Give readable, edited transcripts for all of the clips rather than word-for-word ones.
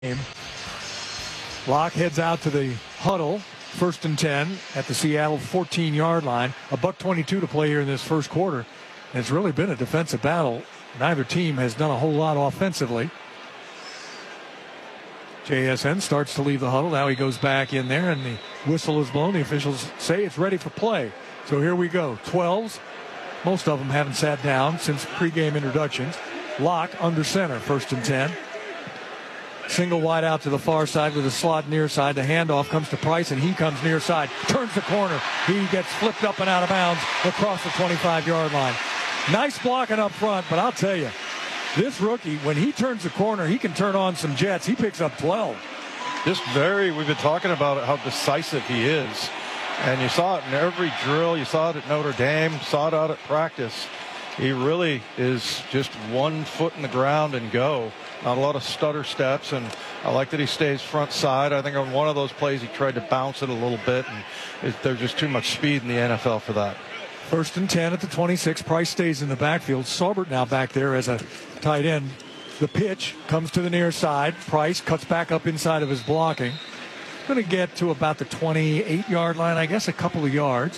Locke heads out to the huddle, 1st and 10 at the Seattle 14-yard line. $1:22 to play here in this first quarter. And it's really been a defensive battle. Neither team has done a whole lot offensively. JSN starts to leave the huddle. Now he goes back in there, and the whistle is blown. The officials say it's ready for play. So here we go. 12s. Most of them haven't sat down since pregame introductions. Locke under center, 1st and 10. Single wide out to the far side with a slot near side. The handoff comes to Price, and he comes near side. Turns the corner. He gets flipped up and out of bounds across the 25-yard line. Nice blocking up front, but I'll tell you, this rookie, when he turns the corner, he can turn on some jets. He picks up 12. We've been talking about it, how decisive he is. And you saw it in every drill. You saw it at Notre Dame, saw it out at practice. He really is just 1 foot in the ground and go. Not a lot of stutter steps, and I like that he stays front side. I think on one of those plays he tried to bounce it a little bit, and there's just too much speed in the NFL for that. 1st and 10 at the 26. Price stays in the backfield. Saubert now back there as a tight end. The pitch comes to the near side. Price cuts back up inside of his blocking. Going to get to about the 28-yard line, I guess a couple of yards.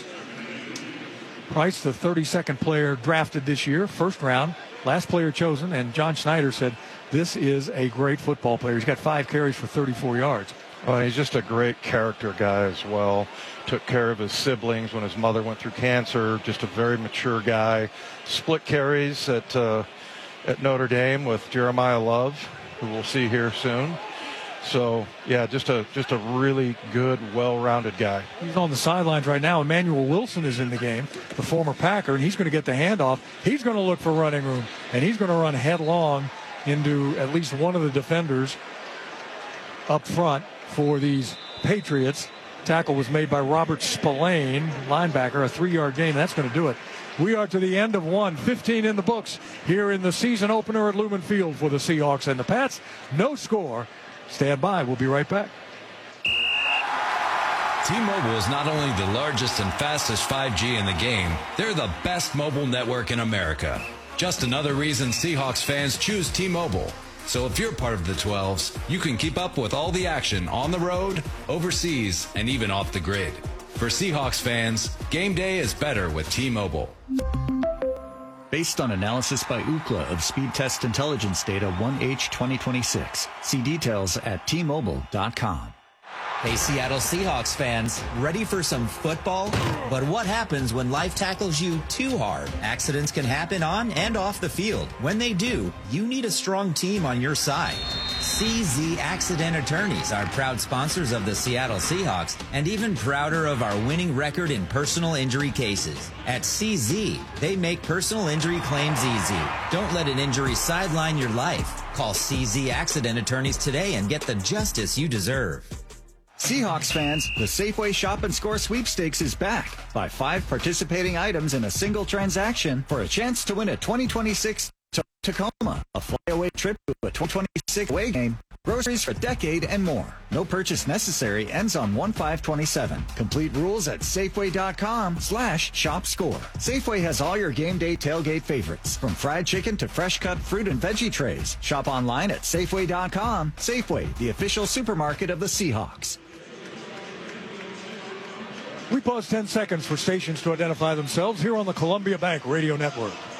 Price, the 32nd player drafted this year, 1st round, last player chosen, and John Schneider said this is a great football player. He's got 5 carries for 34 yards. Well, he's just a great character guy as well. Took care of his siblings when his mother went through cancer. Just a very mature guy. Split carries at Notre Dame with Jeremiah Love, who we'll see here soon. So, yeah, just a really good, well-rounded guy. He's on the sidelines right now. Emmanuel Wilson is in the game, the former Packer, and he's going to get the handoff. He's going to look for running room, and he's going to run headlong into at least one of the defenders up front for these Patriots. Tackle was made by Robert Spillane, linebacker, a 3-yard gain. That's going to do it. We are to the end of 1:15 in the books here in the season opener at Lumen Field for the Seahawks and the Pats. No score. Stand by. We'll be right back. T-Mobile is not only the largest and fastest 5G in the game, they're the best mobile network in America. Just another reason Seahawks fans choose T-Mobile. So if you're part of the 12s, you can keep up with all the action on the road, overseas, and even off the grid. For Seahawks fans, game day is better with T-Mobile. Based on analysis by Ookla of speed test intelligence data 1H 2026. See details at T-Mobile.com. Hey, Seattle Seahawks fans, ready for some football? But what happens when life tackles you too hard? Accidents can happen on and off the field. When they do, you need a strong team on your side. CZ Accident Attorneys are proud sponsors of the Seattle Seahawks and even prouder of our winning record in personal injury cases. At CZ, they make personal injury claims easy. Don't let an injury sideline your life. Call CZ Accident Attorneys today and get the justice you deserve. Seahawks fans, the Safeway Shop and Score sweepstakes is back. Buy 5 participating items in a single transaction for a chance to win a 2026 Tacoma, a flyaway trip to a 2026 away game, groceries for a decade, and more. No purchase necessary. Ends on 1/5/27. Complete rules at Safeway.com/shopscore. Safeway has all your game day tailgate favorites, from fried chicken to fresh cut fruit and veggie trays. Shop online at Safeway.com. Safeway, the official supermarket of the Seahawks. We pause 10 seconds for stations to identify themselves here on the Columbia Bank Radio Network.